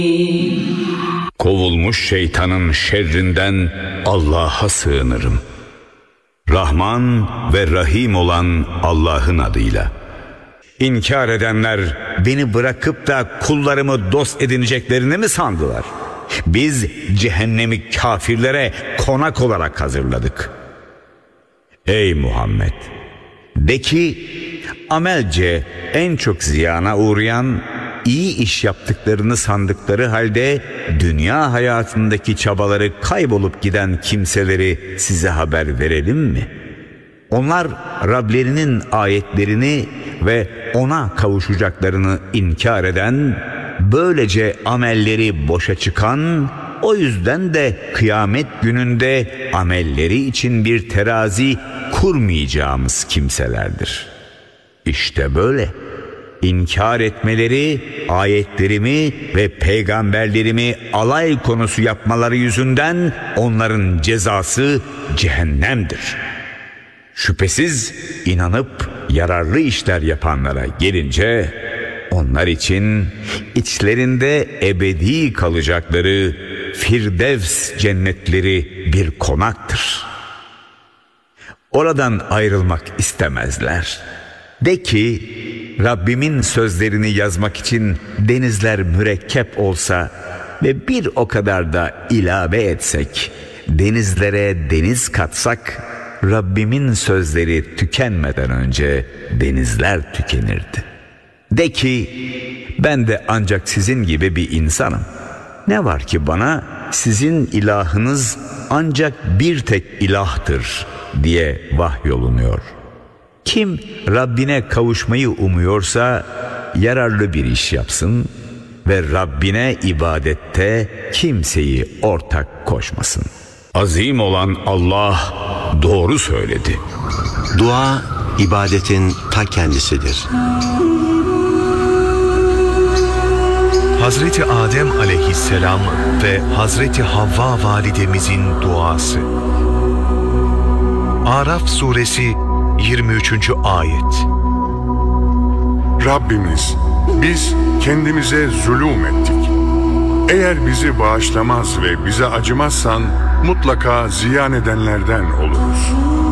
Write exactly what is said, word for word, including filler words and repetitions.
Kovulmuş şeytanın şerrinden Allah'a sığınırım. Rahman ve Rahim olan Allah'ın adıyla. İnkar edenler beni bırakıp da kullarımı dost edineceklerini mi sandılar? Biz cehennemi kafirlere konak olarak hazırladık. Ey Muhammed! De ki, amelce en çok ziyana uğrayan, iyi iş yaptıklarını sandıkları halde dünya hayatındaki çabaları kaybolup giden kimseleri size haber verelim mi? Onlar Rablerinin ayetlerini ve ona kavuşacaklarını inkar eden, böylece amelleri boşa çıkan, o yüzden de kıyamet gününde amelleri için bir terazi kurmayacağımız kimselerdir. İşte böyle. İnkar etmeleri, ayetlerimi ve peygamberlerimi alay konusu yapmaları yüzünden onların cezası cehennemdir. Şüphesiz inanıp yararlı işler yapanlara gelince, onlar için içlerinde ebedi kalacakları Firdevs cennetleri bir konaktır. Oradan ayrılmak istemezler. De ki, Rabbimin sözlerini yazmak için denizler mürekkep olsa ve bir o kadar da ilave etsek, denizlere deniz katsak, Rabbimin sözleri tükenmeden önce denizler tükenirdi. De ki, ben de ancak sizin gibi bir insanım. Ne var ki bana sizin ilahınız ancak bir tek ilahtır diye vahyolunuyor. Kim Rabbine kavuşmayı umuyorsa yararlı bir iş yapsın ve Rabbine ibadette kimseyi ortak koşmasın. Azim olan Allah doğru söyledi. Dua ibadetin ta kendisidir. Hazreti Adem aleyhisselam ve Hazreti Havva validemizin duası. Araf suresi yirmi üçüncü ayet. Rabbimiz, biz kendimize zulüm ettik. Eğer bizi bağışlamaz ve bize acımazsan mutlaka ziyan edenlerden oluruz.